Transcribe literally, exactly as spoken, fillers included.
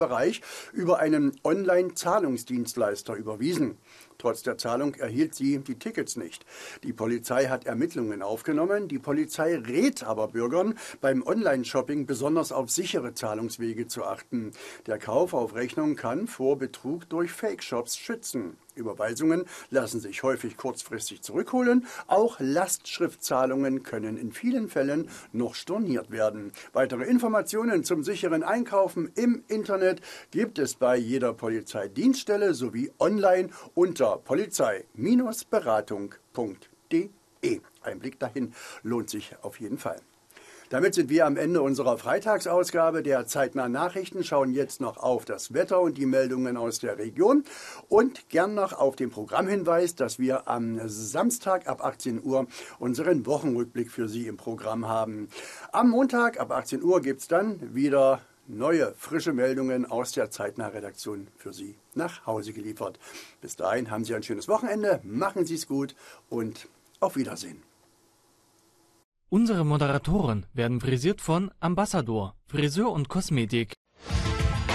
Bereich über einen Online-Zahlungsdienstleister überwiesen. Trotz der Zahlung erhielt sie die Tickets nicht. Die Polizei hat Ermittlungen aufgenommen. Die Polizei rät aber Bürgern, beim Online-Shopping besonders auf sichere Zahlungswege zu achten. Der Kauf auf Rechnung kann vor Betrug durch Fake-Shops schützen. Überweisungen lassen sich häufig kurzfristig zurückholen. Auch Lastschriftzahlungen können in vielen Fällen noch storniert werden. Weitere Informationen zum sicheren Einkaufen im Internet gibt es bei jeder Polizeidienststelle sowie online unter polizei Bindestrich beratung punkt de. Ein Blick dahin lohnt sich auf jeden Fall. Damit sind wir am Ende unserer Freitagsausgabe der zeitnahen Nachrichten, schauen jetzt noch auf das Wetter und die Meldungen aus der Region und gern noch auf den Programmhinweis, dass wir am Samstag ab achtzehn Uhr unseren Wochenrückblick für Sie im Programm haben. Am Montag ab achtzehn Uhr gibt es dann wieder neue, frische Meldungen aus der Zeitnah-Redaktion für Sie nach Hause geliefert. Bis dahin haben Sie ein schönes Wochenende, machen Sie es gut und auf Wiedersehen. Unsere Moderatoren werden frisiert von Ambassador, Friseur und Kosmetik.